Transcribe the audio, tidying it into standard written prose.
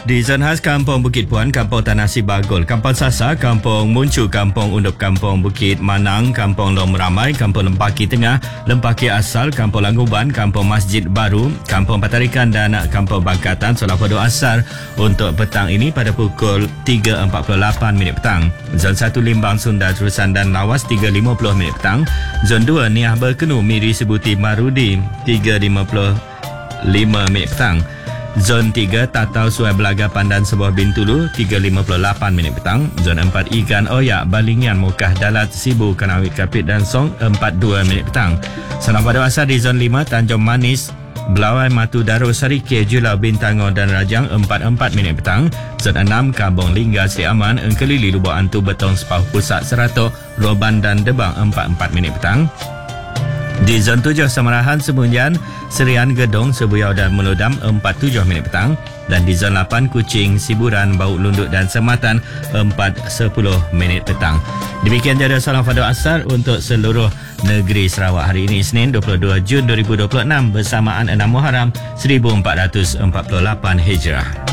Di zon khas Kampung Bukit Puan, Kampung Tanah Sibagul, Kampung Sasa, Kampung Muncu, Kampung Undup, Kampung Bukit Manang, Kampung Long Meramai, Kampung Lempaki Tengah, Lempaki Asal, Kampung Langguban, Kampung Masjid Baru, Kampung Patarikan dan Kampung Bangkatan solat fardu asar untuk petang ini pada pukul 3.48 petang. Zon 1 Limbang, Sunda, Terusan dan Lawas 3.50 petang. Zon 2 Niah Berkenu, Miri, Sebuti, Marudi 3.55 petang. Zon 3 Tatau, Suai Belaga, Pandan, Sebuah Bintulu 3.58 petang. Zon 4 Ikan Oyak, Balingian, Mukah, Dalat, Sibu, Kanawit, Kapit dan Song 42 petang. Salam pada asar di Zon 5 Tanjung Manis, Belawai, Matu, Daro, Sarike, Julau, Bintangor dan Rajang 44 petang. Zon 6 Kampung Lingga, Sri Aman, Engkelili, Lubuk Antu, Betong, Sepau, Pusat, Seratok, Roban dan Debang 44 petang. Di Zon 7 Samarahan, Semunjan, Serian, Gedong, Sebuyau dan Melodam 47 petang. Dan di Zon 8 Kuching, Siburan, Bau Lunduk dan Sematan 4.10 petang. Demikian jadual salam fardu asar untuk seluruh negeri Sarawak hari ini, Isnin 22 Jun 2026 bersamaan 6 Muharram 1448 Hijrah.